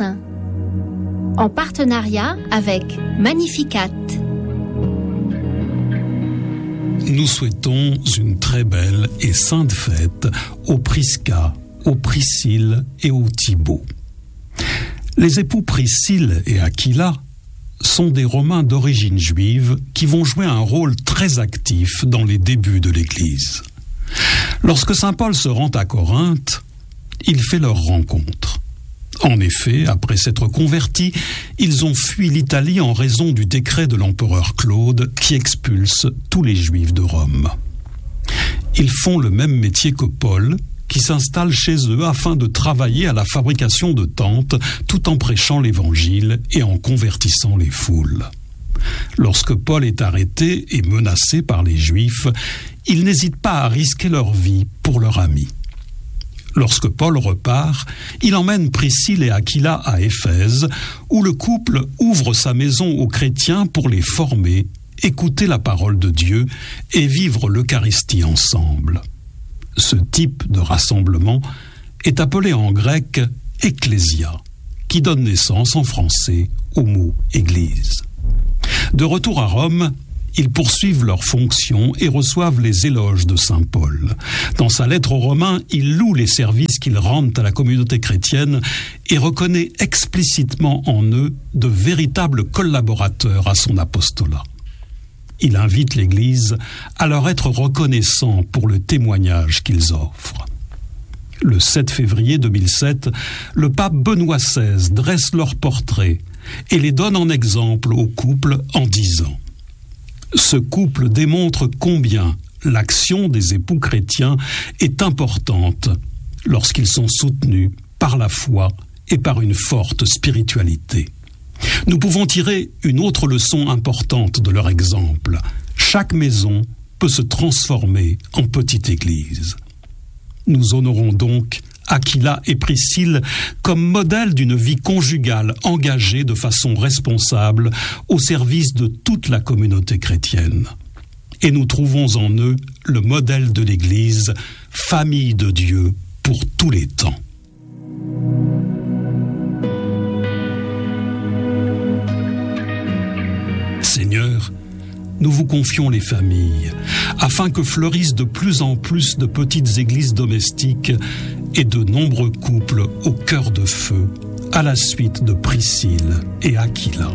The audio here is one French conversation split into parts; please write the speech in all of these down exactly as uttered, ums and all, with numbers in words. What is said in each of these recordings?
Saint, en partenariat avec Magnificat. Nous souhaitons une très belle et sainte fête aux Prisca, aux Priscille et aux Thibaut. Les époux Priscille et Aquila sont des Romains d'origine juive qui vont jouer un rôle très actif dans les débuts de l'Église. Lorsque saint Paul se rend à Corinthe, il fait leur rencontre. En effet, après s'être convertis, ils ont fui l'Italie en raison du décret de l'empereur Claude qui expulse tous les Juifs de Rome. Ils font le même métier que Paul, qui s'installe chez eux afin de travailler à la fabrication de tentes tout en prêchant l'Évangile et en convertissant les foules. Lorsque Paul est arrêté et menacé par les Juifs, ils n'hésitent pas à risquer leur vie pour leur ami. Lorsque Paul repart, il emmène Priscille et Aquila à Éphèse, où le couple ouvre sa maison aux chrétiens pour les former, écouter la parole de Dieu et vivre l'Eucharistie ensemble. Ce type de rassemblement est appelé en grec « ecclésia », qui donne naissance en français au mot « église ». De retour à Rome, ils poursuivent leurs fonctions et reçoivent les éloges de saint Paul. Dans sa lettre aux Romains, il loue les services qu'ils rendent à la communauté chrétienne et reconnaît explicitement en eux de véritables collaborateurs à son apostolat. Il invite l'Église à leur être reconnaissant pour le témoignage qu'ils offrent. Le sept février deux mille sept, le pape Benoît seize dresse leur portrait et les donne en exemple au couple en disant « Ce couple démontre combien l'action des époux chrétiens est importante lorsqu'ils sont soutenus par la foi et par une forte spiritualité. » Nous pouvons tirer une autre leçon importante de leur exemple. Chaque maison peut se transformer en petite église. Nous honorons donc Aquila et Priscille comme modèle d'une vie conjugale engagée de façon responsable au service de toute la communauté chrétienne. Et nous trouvons en eux le modèle de l'Église, famille de Dieu pour tous les temps. Seigneur, nous vous confions les familles, afin que fleurissent de plus en plus de petites églises domestiques et de nombreux couples au cœur de feu, à la suite de Priscille et Aquila.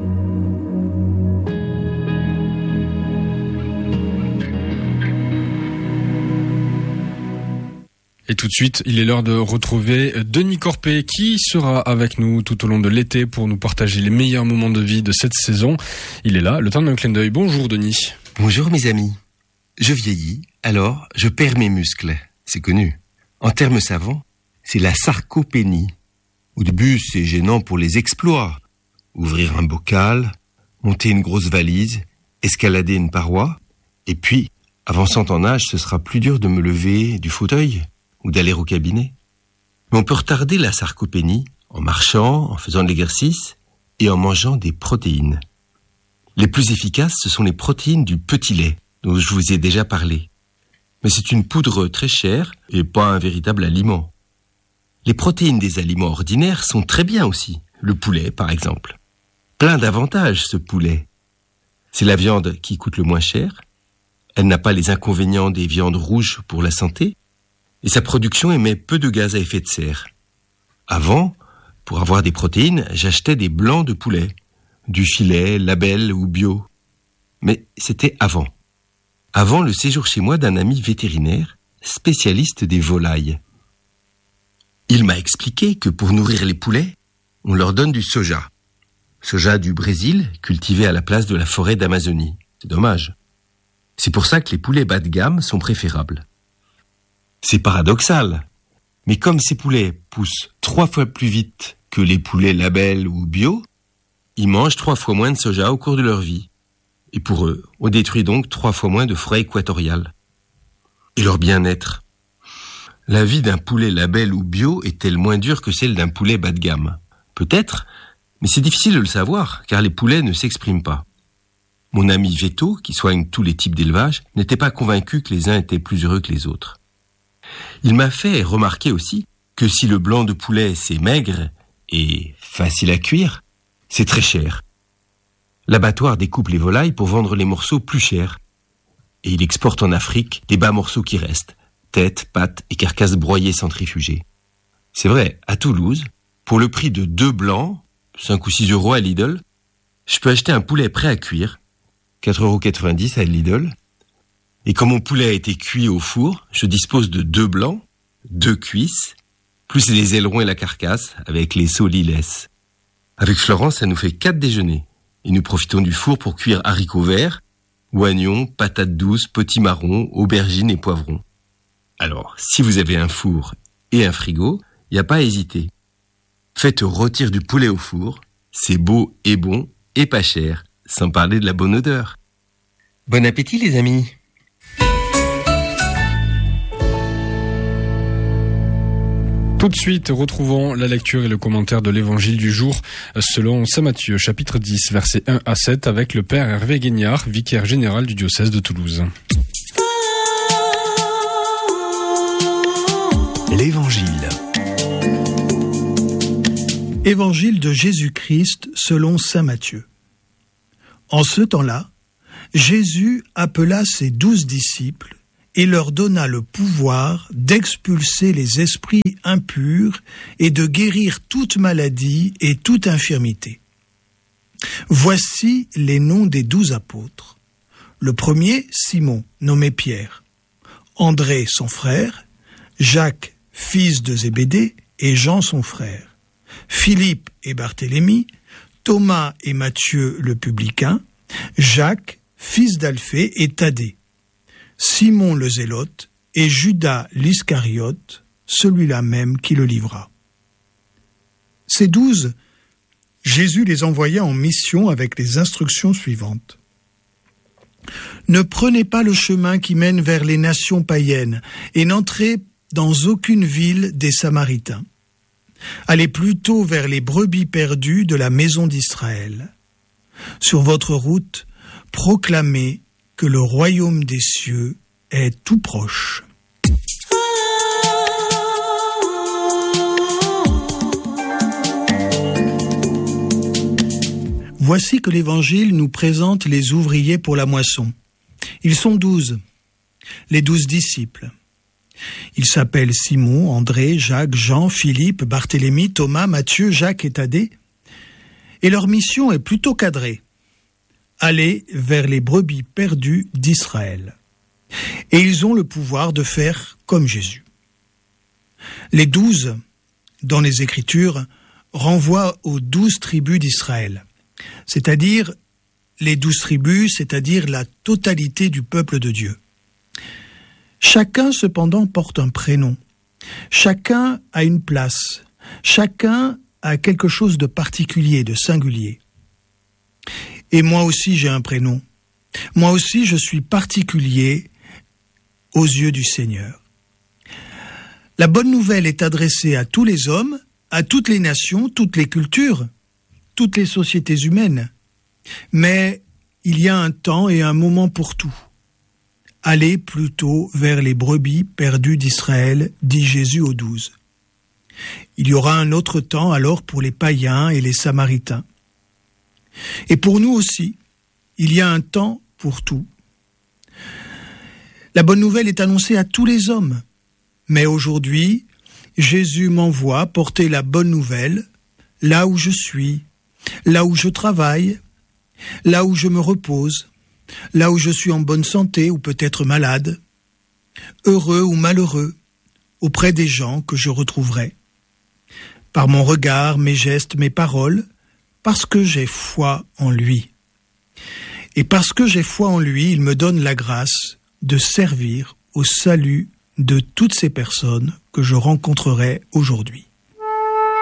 Et tout de suite, il est l'heure de retrouver Denis Corpé qui sera avec nous tout au long de l'été pour nous partager les meilleurs moments de vie de cette saison. Il est là, le temps d'un clin d'œil. Bonjour Denis. Bonjour mes amis. Je vieillis, alors je perds mes muscles. C'est connu. En termes savants, c'est la sarcopénie. Au début, c'est gênant pour les exploits. Ouvrir un bocal, monter une grosse valise, escalader une paroi. Et puis, avançant en âge, ce sera plus dur de me lever du fauteuil ou d'aller au cabinet. Mais on peut retarder la sarcopénie en marchant, en faisant de l'exercice et en mangeant des protéines. Les plus efficaces, ce sont les protéines du petit lait, dont je vous ai déjà parlé. Mais c'est une poudre très chère et pas un véritable aliment. Les protéines des aliments ordinaires sont très bien aussi. Le poulet, par exemple. Plein d'avantages, ce poulet. C'est la viande qui coûte le moins cher. Elle n'a pas les inconvénients des viandes rouges pour la santé. Et sa production émet peu de gaz à effet de serre. Avant, pour avoir des protéines, j'achetais des blancs de poulet, du filet, label ou bio. Mais c'était avant. Avant le séjour chez moi d'un ami vétérinaire, spécialiste des volailles. Il m'a expliqué que pour nourrir les poulets, on leur donne du soja. Soja du Brésil, cultivé à la place de la forêt d'Amazonie. C'est dommage. C'est pour ça que les poulets bas de gamme sont préférables. C'est paradoxal, mais comme ces poulets poussent trois fois plus vite que les poulets label ou bio, ils mangent trois fois moins de soja au cours de leur vie. Et pour eux, on détruit donc trois fois moins de forêts équatoriales. Et leur bien-être. La vie d'un poulet label ou bio est-elle moins dure que celle d'un poulet bas de gamme ? Peut-être, mais c'est difficile de le savoir, car les poulets ne s'expriment pas. Mon ami Veto, qui soigne tous les types d'élevage, n'était pas convaincu que les uns étaient plus heureux que les autres. Il m'a fait remarquer aussi que si le blanc de poulet c'est maigre et facile à cuire, c'est très cher. L'abattoir découpe les volailles pour vendre les morceaux plus chers. Et il exporte en Afrique les bas morceaux qui restent, têtes, pattes et carcasses broyées centrifugées. C'est vrai, à Toulouse, pour le prix de deux blancs, cinq ou six euros à Lidl, je peux acheter un poulet prêt à cuire, quatre euros quatre-vingt-dix à Lidl. Et quand mon poulet a été cuit au four, je dispose de deux blancs, deux cuisses, plus les ailerons et la carcasse, avec les sauts-lilès. Avec Florence, ça nous fait quatre déjeuners. Et nous profitons du four pour cuire haricots verts, oignons, patates douces, potimarrons, aubergines et poivrons. Alors, si vous avez un four et un frigo, il n'y a pas à hésiter. Faites rôtir du poulet au four, c'est beau et bon et pas cher, sans parler de la bonne odeur. Bon appétit les amis! Tout de suite, retrouvons la lecture et le commentaire de l'évangile du jour selon saint Matthieu, chapitre dix, versets un à sept, avec le père Hervé Guignard, vicaire général du diocèse de Toulouse. L'Évangile. Évangile de Jésus-Christ selon saint Matthieu. En ce temps-là, Jésus appela ses douze disciples et leur donna le pouvoir d'expulser les esprits impurs et de guérir toute maladie et toute infirmité. Voici les noms des douze apôtres. Le premier, Simon, nommé Pierre. André, son frère. Jacques, fils de Zébédée, et Jean, son frère. Philippe et Barthélemy. Thomas et Matthieu, le publicain. Jacques, fils d'Alphée, et Thaddée. Simon le Zélote et Judas l'Iscariote, celui-là même qui le livra. Ces douze, Jésus les envoya en mission avec les instructions suivantes. Ne prenez pas le chemin qui mène vers les nations païennes et n'entrez dans aucune ville des Samaritains. Allez plutôt vers les brebis perdues de la maison d'Israël. Sur votre route, proclamez que le royaume des cieux est tout proche. Voici que l'Évangile nous présente les ouvriers pour la moisson. Ils sont douze, les douze disciples. Ils s'appellent Simon, André, Jacques, Jean, Philippe, Barthélemy, Thomas, Matthieu, Jacques et Thaddée. Et leur mission est plutôt cadrée. Aller vers les brebis perdues d'Israël. Et ils ont le pouvoir de faire comme Jésus. Les douze, dans les Écritures, renvoient aux douze tribus d'Israël, c'est-à-dire les douze tribus, c'est-à-dire la totalité du peuple de Dieu. Chacun, cependant, porte un prénom. Chacun a une place. Chacun a quelque chose de particulier, de singulier. Et moi aussi j'ai un prénom. Moi aussi je suis particulier aux yeux du Seigneur. La bonne nouvelle est adressée à tous les hommes, à toutes les nations, toutes les cultures, toutes les sociétés humaines. Mais il y a un temps et un moment pour tout. Allez plutôt vers les brebis perdues d'Israël, dit Jésus aux douze. Il y aura un autre temps alors pour les païens et les Samaritains. Et pour nous aussi, il y a un temps pour tout. La bonne nouvelle est annoncée à tous les hommes. Mais aujourd'hui, Jésus m'envoie porter la bonne nouvelle là où je suis, là où je travaille, là où je me repose, là où je suis en bonne santé ou peut-être malade, heureux ou malheureux, auprès des gens que je retrouverai. Par mon regard, mes gestes, mes paroles, parce que j'ai foi en lui. Et parce que j'ai foi en lui, il me donne la grâce de servir au salut de toutes ces personnes que je rencontrerai aujourd'hui.